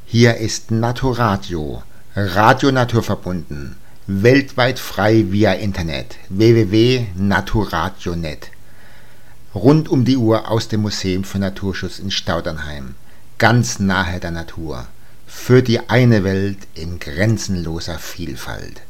Hier ist Naturadio, Radio naturverbunden, weltweit frei via Internet, www.naturadio.net. Rund um die Uhr aus dem Museum für Naturschutz in Staudernheim, ganz nahe der Natur, für die eine Welt in grenzenloser Vielfalt.